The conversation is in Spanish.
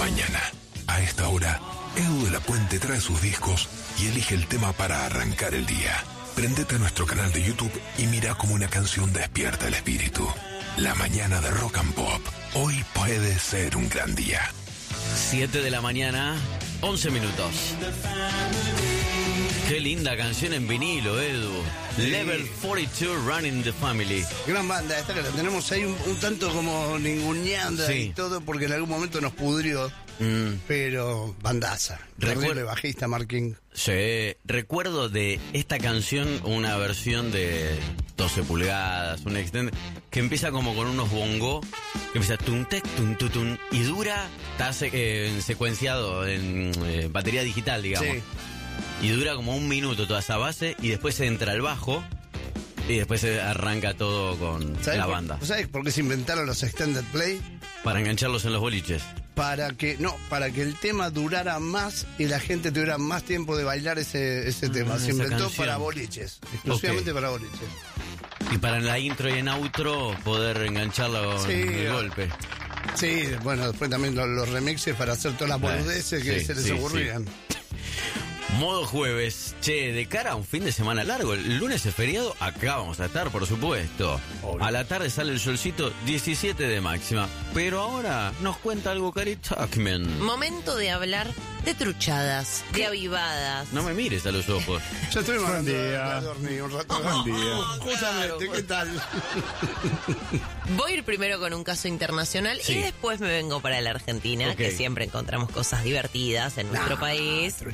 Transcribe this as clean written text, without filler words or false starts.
mañana. A esta hora, Edu de la Puente trae sus discos y elige el tema para arrancar el día. Prendete a nuestro canal de YouTube y mira cómo una canción despierta el espíritu. La mañana de Rock and Pop. Hoy puede ser un gran día. 7 de la mañana, 11 minutos. Qué linda canción en vinilo, Edu. Sí. Level 42, Running the Family. Gran banda esta que la tenemos ahí un tanto como ninguneando sí. Y todo porque en algún momento nos pudrió. Pero bandaza. Terrible bajista, Marking. Sí, recuerdo de esta canción una versión de 12 pulgadas, un extend que empieza como con unos bongo, que empieza tum tec tum tum y dura, está secuenciado en batería digital, digamos. Sí. Y dura como 1 minuto toda esa base y después se entra el bajo y después se arranca todo con la banda. ¿Sabes por qué se inventaron los extended play? Para engancharlos en los boliches. Para que el tema durara más y la gente tuviera más tiempo de bailar ese tema. Se inventó canción. Para boliches, exclusivamente para boliches. Y para la intro y en outro poder engancharlo de golpe. Sí, bueno, después también los remixes para hacer todas las boludeces que se les ocurrían. Sí. Modo jueves, che, de cara a un fin de semana largo, el lunes es feriado, acá vamos a estar, por supuesto. Obvio. A la tarde sale el solcito, 17 de máxima. Pero ahora nos cuenta algo Cari Tuckman. Momento de hablar de truchadas, de avivadas. No me mires a los ojos. Yo estoy a dormir un rato. Buen día. Justamente, ¿qué tal? Voy a ir primero con un caso internacional y después me vengo para la Argentina, que siempre encontramos cosas divertidas en nuestro país.